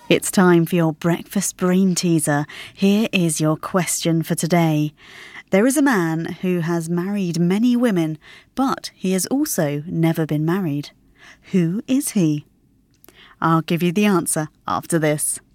It's time for your breakfast brain teaser. Here is your question for today. There is a man who has married many women, but he has also never been married. Who is he? I'll give you the answer after this.